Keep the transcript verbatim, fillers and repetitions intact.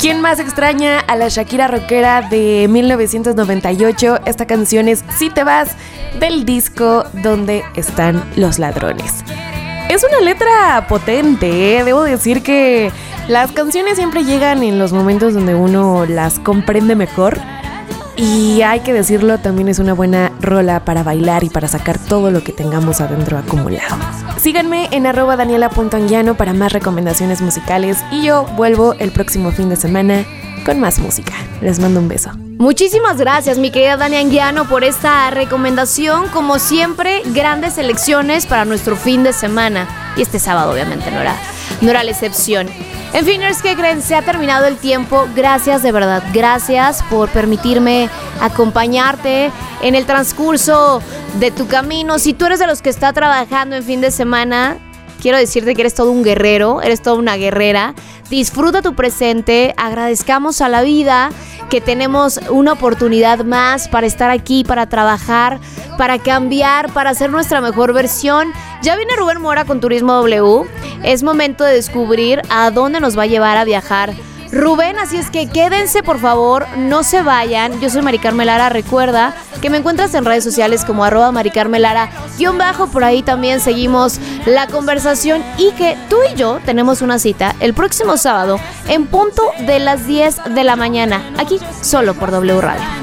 ¿Quién más extraña a la Shakira rockera de mil novecientos noventa y ocho? Esta canción es Si te vas, del disco Donde están los ladrones. Es una letra potente, ¿eh? Debo decir que las canciones siempre llegan en los momentos donde uno las comprende mejor. Y hay que decirlo, también es una buena rola para bailar y para sacar todo lo que tengamos adentro acumulado. Síganme en arroba daniela punto anguiano para más recomendaciones musicales y yo vuelvo el próximo fin de semana con más música. Les mando un beso. Muchísimas gracias, mi querida Dani Anguiano, por esta recomendación. Como siempre, grandes selecciones para nuestro fin de semana. Y este sábado, obviamente, no era, no era la excepción. En fin, es que creen, se ha terminado el tiempo. Gracias, de verdad, gracias por permitirme acompañarte en el transcurso de tu camino. Si tú eres de los que está trabajando en fin de semana, quiero decirte que eres todo un guerrero, eres toda una guerrera. Disfruta tu presente, agradezcamos a la vida que tenemos una oportunidad más para estar aquí, para trabajar, para cambiar, para hacer nuestra mejor versión. Ya viene Rubén Mora con Turismo W. Es momento de descubrir a dónde nos va a llevar a viajar Rubén, así es que quédense, por favor, no se vayan. Yo soy Mari Carmen Lara, recuerda que me encuentras en redes sociales como arroba Mari Carmen Lara, guión bajo, por ahí también seguimos la conversación y que tú y yo tenemos una cita el próximo sábado en punto de las diez de la mañana, aquí solo por W Radio.